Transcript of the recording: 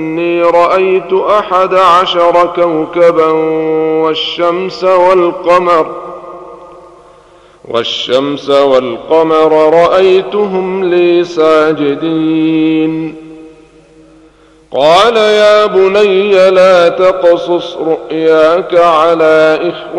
إني رأيت 11 كوكبا والشمس والقمر رأيتهم لي ساجدين. قال يا بني لا تقصص رؤياك على إخوتك